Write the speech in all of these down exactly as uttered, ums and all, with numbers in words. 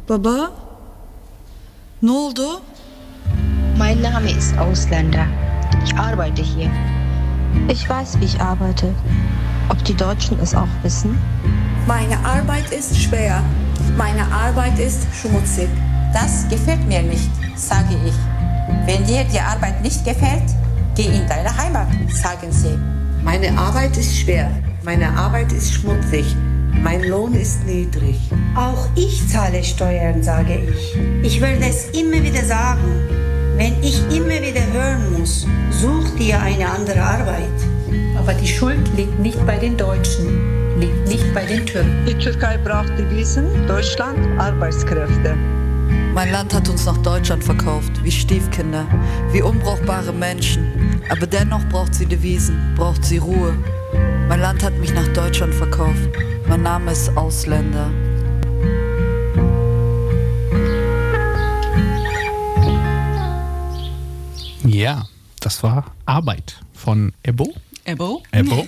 Baba? Ne oldu? Mein Name ist Ausländer. Ich arbeite hier. Ich weiß, wie ich arbeite. Ob die Deutschen es auch wissen? Meine Arbeit ist schwer. Meine Arbeit ist schmutzig. Das gefällt mir nicht, sage ich. Wenn dir die Arbeit nicht gefällt, geh in deine Heimat, sagen sie. Meine Arbeit ist schwer. Meine Arbeit ist schmutzig. Mein Lohn ist niedrig. Auch ich zahle Steuern, sage ich. Ich werde es immer wieder sagen. Wenn ich immer wieder hören muss, such dir eine andere Arbeit. Aber die Schuld liegt nicht bei den Deutschen, liegt nicht bei den Türken. Die Türkei braucht Devisen, Deutschland Arbeitskräfte. Mein Land hat uns nach Deutschland verkauft, wie Stiefkinder, wie unbrauchbare Menschen. Aber dennoch braucht sie Devisen, braucht sie Ruhe. Mein Land hat mich nach Deutschland verkauft. Mein Name ist Ausländer. Ja, das war Arbeit von Ebbo. Ebbo? Ebbo.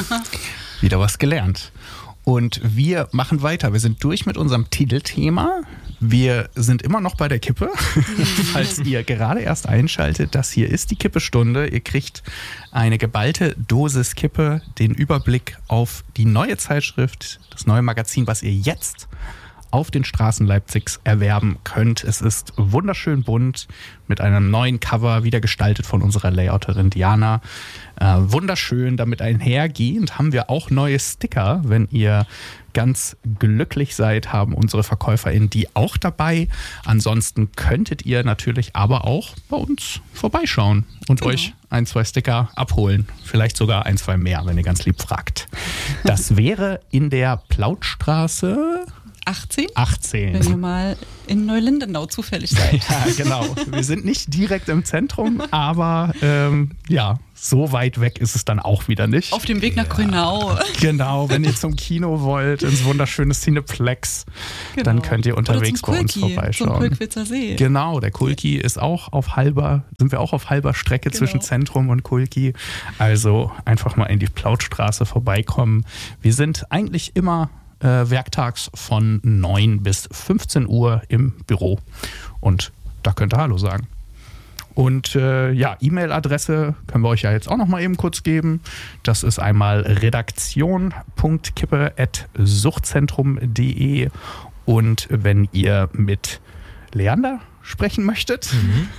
Wieder was gelernt. Und wir machen weiter. Wir sind durch mit unserem Titelthema. Wir sind immer noch bei der Kippe. Falls ihr gerade erst einschaltet, das hier ist die Kippestunde. Ihr kriegt eine geballte Dosis Kippe, den Überblick auf die neue Zeitschrift, das neue Magazin, was ihr jetzt auf den Straßen Leipzigs erwerben könnt. Es ist wunderschön bunt mit einem neuen Cover, wieder gestaltet von unserer Layouterin Diana. Äh, wunderschön, damit einhergehend haben wir auch neue Sticker. Wenn ihr ganz glücklich seid, haben unsere VerkäuferInnen die auch dabei. Ansonsten könntet ihr natürlich aber auch bei uns vorbeischauen und genau. euch ein, zwei Sticker abholen. Vielleicht sogar ein, zwei mehr, wenn ihr ganz lieb fragt. Das wäre in der Plautstraße achtzehn? achtzehn. Wenn ihr mal in Neulindenau zufällig seid. Ja, genau. Wir sind nicht direkt im Zentrum, aber ähm, ja, so weit weg ist es dann auch wieder nicht. Auf dem Weg nach Grünau. Genau, wenn ihr zum Kino wollt, ins wunderschöne Cineplex, genau. dann könnt ihr unterwegs bei uns vorbeischauen. Zum Kulkwitzer See. Genau, der Kulki ist auch auf halber, sind wir auch auf halber Strecke genau. zwischen Zentrum und Kulki. Also einfach mal in die Plautstraße vorbeikommen. Wir sind eigentlich immer Äh, werktags von neun bis fünfzehn Uhr im Büro. Und da könnt ihr Hallo sagen. Und äh, ja, E-Mail-Adresse können wir euch ja jetzt auch noch mal eben kurz geben. Das ist einmal redaktion punkt kippe at suchtzentrum punkt de. Und wenn ihr mit Leander sprechen möchtet, mhm.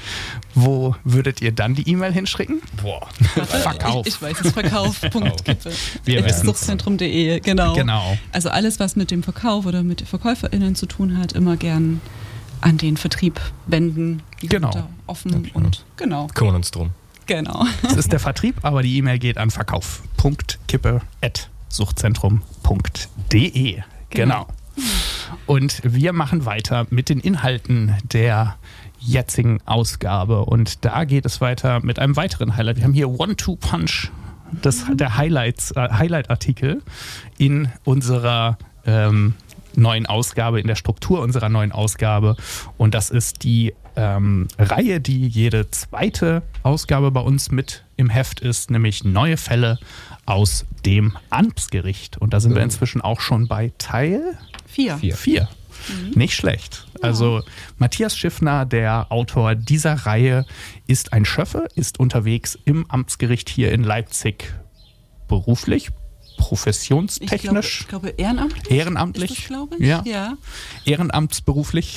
wo würdet ihr dann die E-Mail hinschicken? Boah. Verkauf. Ich, ich weiß es, Verkauf punkt kippe at suchtzentrum punkt de, genau. genau. Also alles, was mit dem Verkauf oder mit VerkäuferInnen zu tun hat, immer gern an den Vertrieb wenden. Die genau. sind da offen ja, und genau. Kümmern uns drum. Genau. Das ist der Vertrieb, aber die E-Mail geht an verkauf punkt kippe at suchtzentrum punkt de. Genau. genau. Und wir machen weiter mit den Inhalten der jetzigen Ausgabe. Und da geht es weiter mit einem weiteren Highlight. Wir haben hier One-Two-Punch, das, der Highlights, äh, Highlight-Artikel in unserer ähm, neuen Ausgabe, in der Struktur unserer neuen Ausgabe. Und das ist die ähm, Reihe, die jede zweite Ausgabe bei uns mit im Heft ist, nämlich neue Fälle aus dem Amtsgericht. Und da sind wir inzwischen auch schon bei Teil vier. Vier. Vier. Mhm. Nicht schlecht. Ja. Also Matthias Schiffner, der Autor dieser Reihe, ist ein Schöffe, ist unterwegs im Amtsgericht hier in Leipzig beruflich, professionstechnisch. Ich glaube, ich glaube ehrenamtlich. Ehrenamtlich. Ist das, glaube ich? Ja. ja. Ehrenamtsberuflich.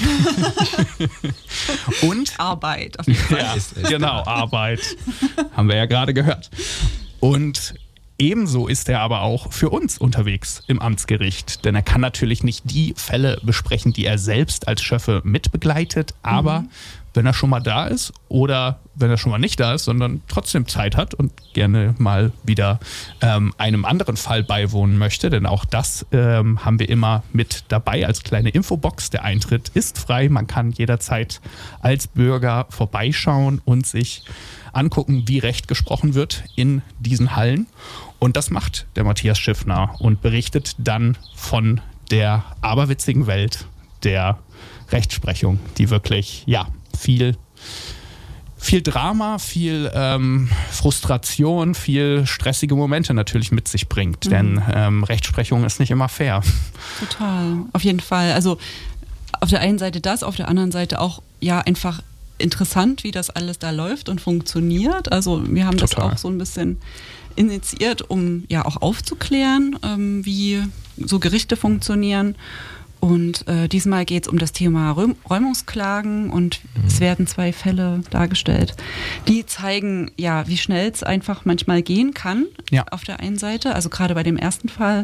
Und Arbeit. Auf jeden Fall. Ja, genau, Arbeit. Haben wir ja gerade gehört. Und ebenso ist er aber auch für uns unterwegs im Amtsgericht, denn er kann natürlich nicht die Fälle besprechen, die er selbst als Schöffe mitbegleitet, aber mhm. wenn er schon mal da ist oder wenn er schon mal nicht da ist, sondern trotzdem Zeit hat und gerne mal wieder ähm, einem anderen Fall beiwohnen möchte, denn auch das ähm, haben wir immer mit dabei als kleine Infobox. Der Eintritt ist frei, man kann jederzeit als Bürger vorbeischauen und sich angucken, wie Recht gesprochen wird in diesen Hallen. Und das macht der Matthias Schiffner und berichtet dann von der aberwitzigen Welt der Rechtsprechung, die wirklich, ja, viel, viel Drama, viel ähm, Frustration, viel stressige Momente natürlich mit sich bringt. Mhm. Denn ähm, Rechtsprechung ist nicht immer fair. Total, auf jeden Fall. Also auf der einen Seite das, auf der anderen Seite auch ja einfach interessant, wie das alles da läuft und funktioniert. Also wir haben Total. das auch so ein bisschen initiiert, um ja auch aufzuklären, ähm, wie so Gerichte funktionieren. Und äh, diesmal geht es um das Thema Räum- Räumungsklagen und mhm. es werden zwei Fälle dargestellt, die zeigen, ja, wie schnell es einfach manchmal gehen kann ja. auf der einen Seite. Also gerade bei dem ersten Fall,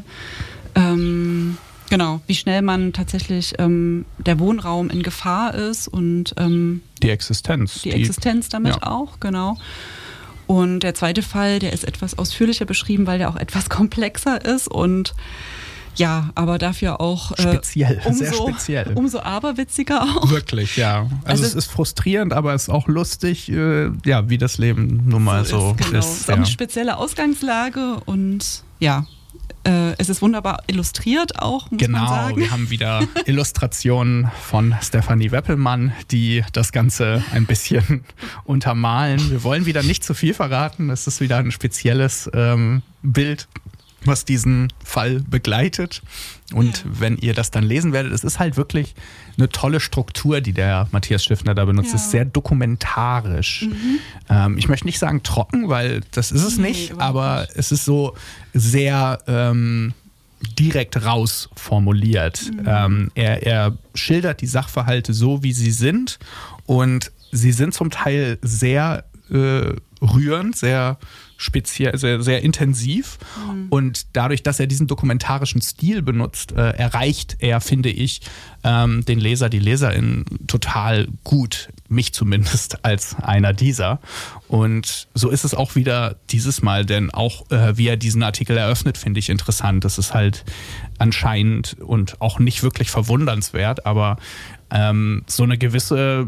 ähm, genau, wie schnell man tatsächlich ähm, der Wohnraum in Gefahr ist und ähm, die Existenz. Die, die Existenz damit ja. auch, genau. Und der zweite Fall, der ist etwas ausführlicher beschrieben, weil der auch etwas komplexer ist und ja, aber dafür auch äh, speziell, umso, sehr speziell. Umso aberwitziger auch. Wirklich, ja. Also, also es ist frustrierend, aber es ist auch lustig, äh, ja, wie das Leben nun mal so, so ist. Genau. ist es ist ja. auch eine spezielle Ausgangslage und ja, äh, es ist wunderbar illustriert auch, muss genau, man sagen. Genau, wir haben wieder Illustrationen von Stefanie Weppelmann, die das Ganze ein bisschen untermalen. Wir wollen wieder nicht zu viel verraten, es ist wieder ein spezielles ähm, Bild, was diesen Fall begleitet. Und ja. wenn ihr das dann lesen werdet, es ist halt wirklich eine tolle Struktur, die der Matthias Schiffner da benutzt. Ja. Es ist sehr dokumentarisch. Mhm. Ähm, ich möchte nicht sagen trocken, weil das ist es nee, nicht, aber nicht. Es ist so sehr ähm, direkt raus formuliert. Mhm. Ähm, er, er schildert die Sachverhalte so, wie sie sind, und sie sind zum Teil sehr äh, rührend, sehr speziell, sehr, sehr intensiv. Mhm. Und dadurch, dass er diesen dokumentarischen Stil benutzt, äh, erreicht er, finde ich, ähm, den Leser, die Leserin total gut. Mich zumindest als einer dieser. Und so ist es auch wieder dieses Mal, denn auch äh, wie er diesen Artikel eröffnet, finde ich interessant. Das ist halt anscheinend und auch nicht wirklich verwundernswert, aber ähm, so eine gewisse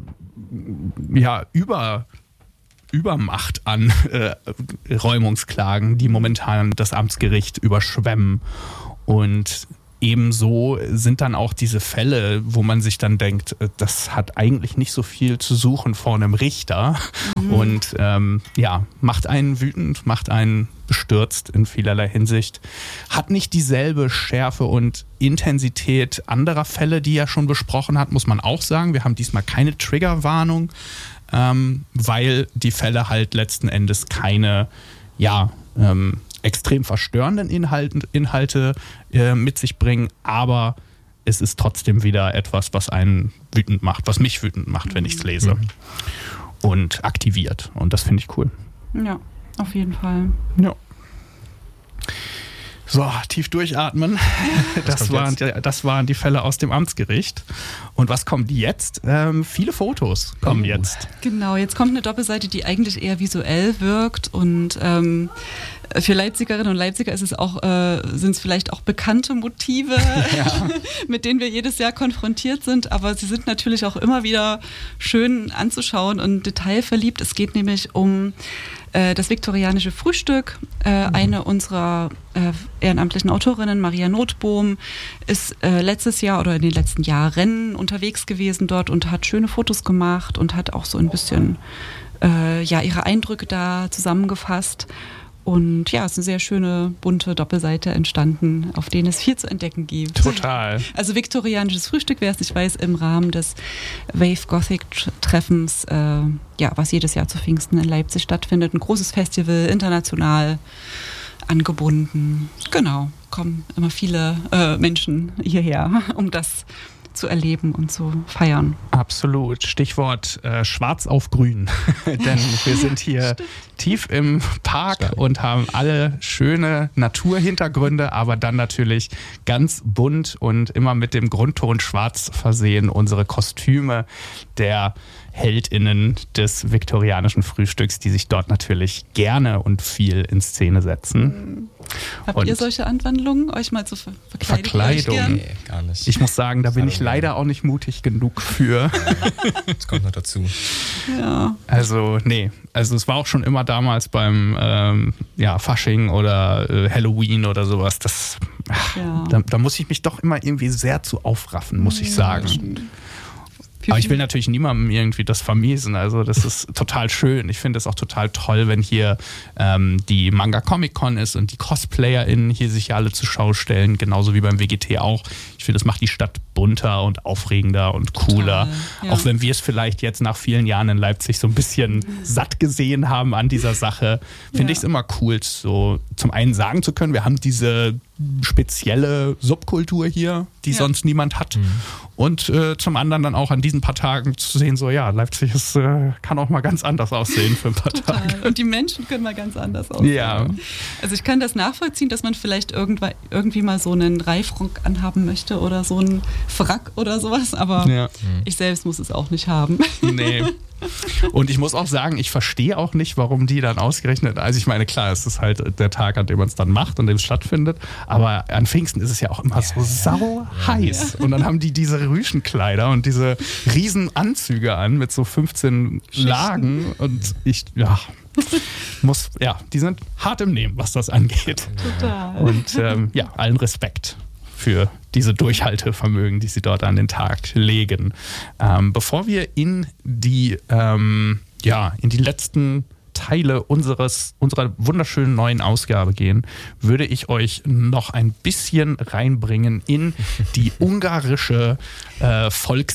ja, über Übermacht an äh, Räumungsklagen, die momentan das Amtsgericht überschwemmen. Und ebenso sind dann auch diese Fälle, wo man sich dann denkt, das hat eigentlich nicht so viel zu suchen vor einem Richter. Mhm. Und ähm, ja, macht einen wütend, macht einen bestürzt in vielerlei Hinsicht. Hat nicht dieselbe Schärfe und Intensität anderer Fälle, die er schon besprochen hat, muss man auch sagen. Wir haben diesmal keine Triggerwarnung, ähm, weil die Fälle halt letzten Endes keine, ja, ähm, extrem verstörenden Inhalten, Inhalte äh, mit sich bringen, aber es ist trotzdem wieder etwas, was einen wütend macht, was mich wütend macht, wenn ich es lese. Mhm. Und aktiviert. Und das finde ich cool. Ja, auf jeden Fall. Ja. So, tief durchatmen. Das waren, die, das waren die Fälle aus dem Amtsgericht. Und was kommt jetzt? Ähm, viele Fotos kommen oh. jetzt. Genau, jetzt kommt eine Doppelseite, die eigentlich eher visuell wirkt. Und ähm, für Leipzigerinnen und Leipziger ist es auch, äh, sind es vielleicht auch bekannte Motive, ja. mit denen wir jedes Jahr konfrontiert sind. Aber sie sind natürlich auch immer wieder schön anzuschauen und detailverliebt. Es geht nämlich um das viktorianische Frühstück. Äh, mhm. Eine unserer äh, ehrenamtlichen Autorinnen, Maria Notbohm, ist äh, letztes Jahr oder in den letzten Jahren unterwegs gewesen dort und hat schöne Fotos gemacht und hat auch so ein bisschen äh, ja, ihre Eindrücke da zusammengefasst. Und ja, es ist eine sehr schöne, bunte Doppelseite entstanden, auf denen es viel zu entdecken gibt. Total. Also viktorianisches Frühstück, wer es nicht weiß, im Rahmen des Wave Gothic Treffens, äh, ja, was jedes Jahr zu Pfingsten in Leipzig stattfindet. Ein großes Festival, international angebunden. Genau, kommen immer viele äh, Menschen hierher, um das zu erleben und zu feiern. Absolut. Stichwort äh, Schwarz auf Grün. Denn wir sind hier Stimmt. tief im Park Stimmt. und haben alle schöne Naturhintergründe, aber dann natürlich ganz bunt und immer mit dem Grundton Schwarz versehen. Unsere Kostüme der HeldInnen des viktorianischen Frühstücks, die sich dort natürlich gerne und viel in Szene setzen. Habt und ihr solche Anwandlungen, euch mal zu ver verkleiden? Verkleidung? Nee, gar nicht. Ich muss sagen, da bin ich leider auch nicht mutig genug für. Das kommt noch dazu. Ja. Also, nee. Also es war auch schon immer damals beim ähm, ja, Fasching oder äh, Halloween oder sowas. Das, ach, ja. da, da muss ich mich doch immer irgendwie sehr zu aufraffen, muss ich sagen. Ja, Aber ich will natürlich niemandem irgendwie das vermiesen. Also das ist total schön. Ich finde es auch total toll, wenn hier ähm, die Manga-Comic-Con ist und die CosplayerInnen hier sich ja alle zur Schau stellen, genauso wie beim W G T auch. Ich finde, das macht die Stadt bunter und aufregender und cooler. Ja. Auch wenn wir es vielleicht jetzt nach vielen Jahren in Leipzig so ein bisschen satt gesehen haben an dieser Sache, finde ja. ich es immer cool, so zum einen sagen zu können, wir haben diese spezielle Subkultur hier, die ja. sonst niemand hat. Mhm. Und äh, zum anderen dann auch an diesen paar Tagen zu sehen, so ja, Leipzig ist, äh, kann auch mal ganz anders aussehen für ein paar Total. Tage. Und die Menschen können mal ganz anders aussehen. Ja. Also ich kann das nachvollziehen, dass man vielleicht irgendwann, irgendwie mal so einen Reifrock anhaben möchte oder so einen Frack oder sowas, aber ja. ich selbst muss es auch nicht haben. Nee. Und ich muss auch sagen, ich verstehe auch nicht, warum die dann ausgerechnet, also ich meine, klar, es ist halt der Tag, an dem man es dann macht, an dem es stattfindet, aber an Pfingsten ist es ja auch immer so sau heiß. Und dann haben die diese Rüschenkleider und diese riesen Anzüge an mit so fünfzehn Schichten. Lagen und ich, ja, muss, ja, die sind hart im Nehmen, was das angeht. Total. Und ähm, ja, allen Respekt für diese Durchhaltevermögen, die sie dort an den Tag legen. Ähm, bevor wir in die, ähm, ja, in die letzten Teile unseres, unserer wunderschönen neuen Ausgabe gehen, würde ich euch noch ein bisschen reinbringen in die ungarische äh,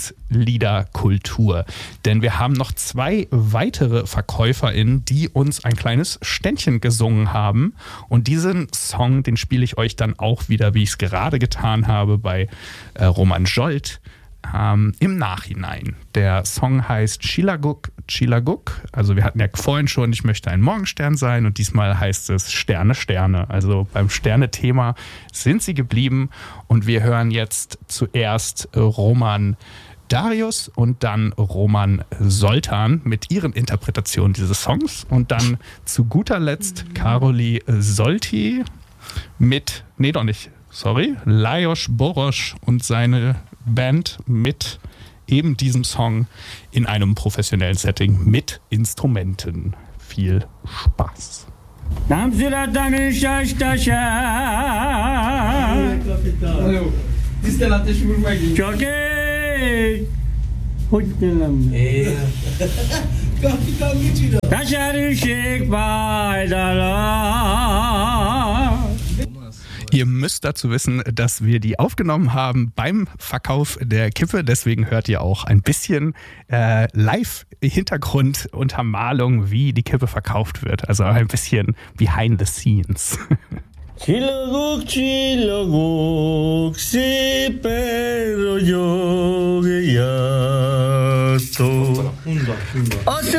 Volksliederkultur. Denn wir haben noch zwei weitere VerkäuferInnen, die uns ein kleines Ständchen gesungen haben. Und diesen Song, den spiele ich euch dann auch wieder, wie ich es gerade getan habe, bei äh, Roman Jolt. Ähm, im Nachhinein. Der Song heißt Chilaguk, Chilaguk. Also wir hatten ja vorhin schon, ich möchte ein Morgenstern sein und diesmal heißt es Sterne, Sterne. Also beim Sterne-Thema sind sie geblieben und wir hören jetzt zuerst Roman Darius und dann Roman Soltan mit ihren Interpretationen dieses Songs und dann zu guter Letzt Karoli Solti mit, nee doch nicht, sorry, Lajos Boros und seine Band mit eben diesem Song in einem professionellen Setting mit Instrumenten. Viel Spaß. Ihr müsst dazu wissen, dass wir die aufgenommen haben beim Verkauf der Kippe. Deswegen hört ihr auch ein bisschen äh, Live-Hintergrunduntermalung, wie die Kippe verkauft wird. Also ein bisschen behind the scenes. Chilaguk, chilaguk, si pero yo guiato.